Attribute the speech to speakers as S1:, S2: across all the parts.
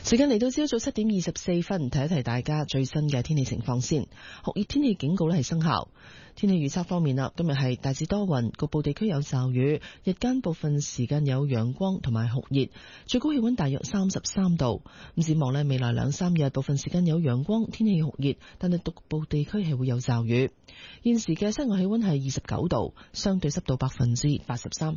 S1: 時間嚟到朝早7點24分，提一提大家最新嘅天氣情況先。酷熱天氣警告係生效。天氣預測方面啦，今日係大致多雲，局部地區有驟雨，日間部分時間有陽光同埋酷熱，最高氣溫大約33度。咁展望未來2-3日部分時間有陽光，天氣酷熱，但係局部地區係會有驟雨。現時嘅室外氣溫係29度，相對濕度83%。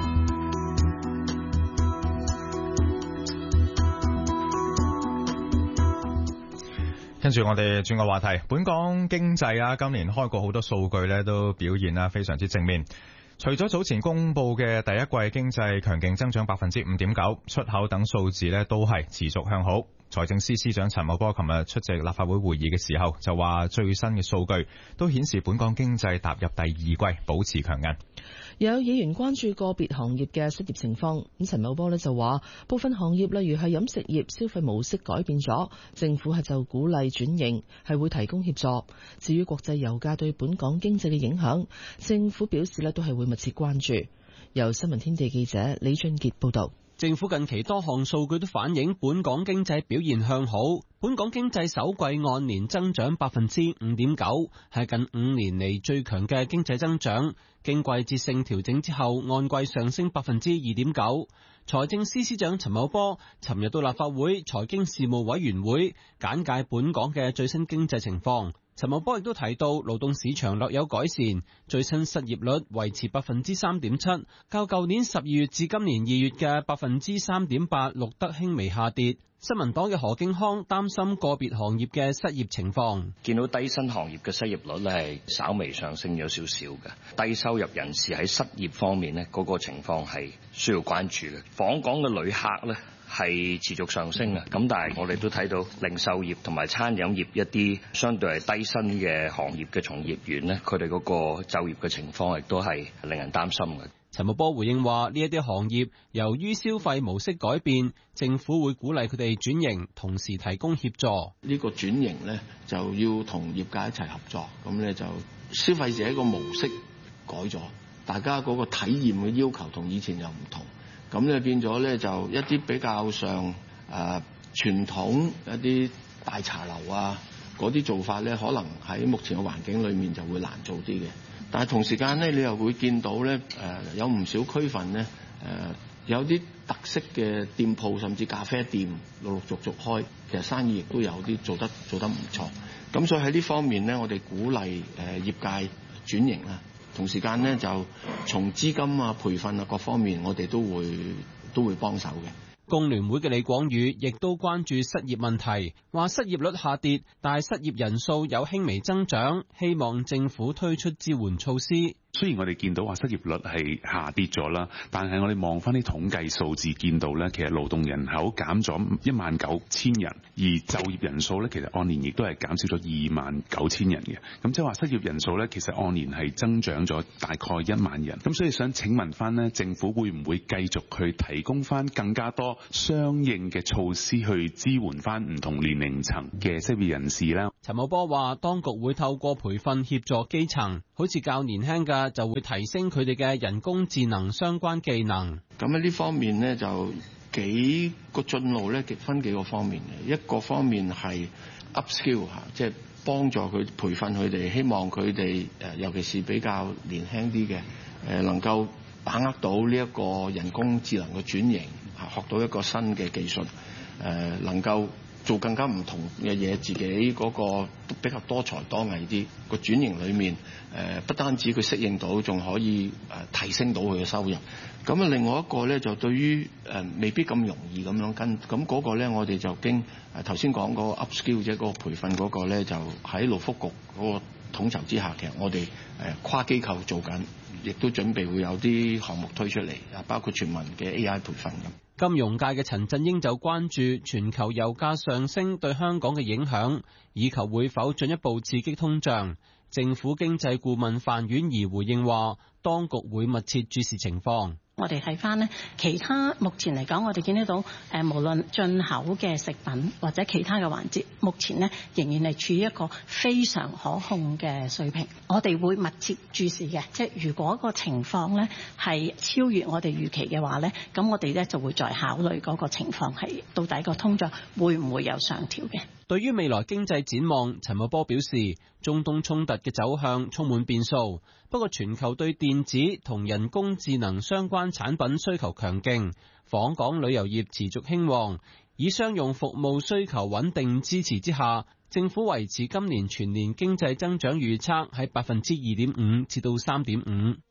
S2: 跟住我哋轉個話題，本港經濟今年開過好多數據咧，都表現非常之正面。除咗早前公布嘅第一季經濟強勁增長5.9%，出口等數字咧都係持續向好。財政司司長陳茂波琴日出席立法會會議嘅時候就話，最新嘅數據都顯示本港經濟踏入第二季保持強韌。
S1: 有議員關注個別行業嘅失業情況，咁陳茂波就話，部分行業例如係飲食業消費模式改變咗，政府係就鼓勵轉型，係會提供協助。至於國際油價對本港經濟嘅影響，政府表示都係會密切關注。由新聞天地記者李俊傑報道。
S3: 政府近期多項數據都反映本港經濟表現向好，本港經濟首季按年增長5.9%，係近5年嚟最強嘅經濟增長。經季節性調整之後，按季上升2.9%。財政司司長陳茂波尋日到立法會財經事務委員會簡介本港嘅最新經濟情況。陳茂波亦都提到，勞動市場略有改善，最新失業率維持3.7%，較舊年12月至今年2月嘅3.8%錄得輕微下跌。新民黨嘅何敬康擔心個別行業嘅失業情況，
S4: 見到低薪行業嘅失業率咧係稍微上升咗少少嘅，低收入人士喺失業方面咧嗰個情況係需要關注嘅。訪港嘅旅客咧係持續上升嘅，咁但係我哋都睇到零售業同埋餐飲業一啲相對係低薪嘅行業嘅從業員咧，佢哋嗰個就業嘅情況亦都係令人擔心嘅。
S3: 陳茂波回應話，呢一啲行業由於消費模式改變，政府會鼓勵佢哋轉型，同時提供協助。
S5: 呢個轉型呢，就要同業界一齊合作，咁呢，就消費者個模式改咗，大家嗰個體驗嘅要求同以前又唔同，咁呢變咗呢，就一啲比較上傳統一啲大茶樓啊嗰啲做法呢，可能喺目前嘅環境裏面就會難做啲嘅。但係同時間咧，你又會見到咧，有唔少區份咧，有啲特色嘅店鋪，甚至咖啡店陸陸續續開，其實生意亦都有啲做得唔錯。咁所以喺呢方面咧，我哋鼓勵業界轉型啦。同時間咧，就從資金啊、培訓啊各方面，我哋都會幫手嘅。
S3: 工聯會嘅李廣宇亦都關注失業問題，話失業率下跌，但係失業人數有輕微增長，希望政府推出支援措施。
S6: 雖然我哋見到話失業率係下跌咗啦，但係我哋望翻啲統計數字，見到咧其實勞動人口減咗19000人，而就業人數咧其實按年亦都係減少咗29000人嘅。咁即係話失業人數咧其實按年係增長咗大概1萬人。咁所以想請問翻呢，政府會唔會繼續去提供翻更加多相應嘅措施去支援翻唔同年齡層嘅失業人士呢？
S3: 陳茂波話，當局會透過培訓協助基層，好似較年輕嘅就會提升佢哋嘅人工智能相關技能。
S5: 咁喺呢方面呢，就幾個進路咧，分幾個方面嘅。一個方面係 upskill 嚇，即係幫助佢培訓佢哋，希望佢哋尤其是比較年輕啲嘅能夠把握到呢一個人工智能嘅轉型，學到一個新嘅技術，能夠做更加唔同嘅嘢，自己嗰個比較多才多藝啲。個轉型裏面，不單止佢適應到，仲可以提升到佢嘅收入。咁啊，另外一個咧就對於未必咁容易咁樣跟，咁嗰個咧我哋就經頭先講嗰個 upskill 即係嗰個培訓嗰個咧，就喺勞福局嗰個統籌之下，其實我哋跨機構做緊，亦都準備會有啲項目推出嚟，包括全民嘅 AI 培訓咁。
S3: 金融界嘅陳振英就關注全球油價上升對香港嘅影響，以及會否進一步刺激通脹。政府經濟顧問范婉儀回應話，當局會密切注視情況。
S7: 我哋睇翻呢，其他目前嚟講，我哋見得到無論進口嘅食品或者其他嘅環節，目前呢仍然係處於一個非常可控嘅水平。我哋會密切注視嘅，即係如果個情況呢係超越我哋預期嘅話呢，咁我哋呢就會再考慮嗰個情況係到底個通脹會唔會有上調嘅。
S3: 對於未來經濟展望，陳茂波表示，中東衝突嘅走向充滿變數，不過全球對電子同人工智能相關產品需求強勁，訪港旅遊業持續興旺，以商用服務需求穩定支持之下，政府維持今年全年經濟增長預測喺2.5%至到3.5%。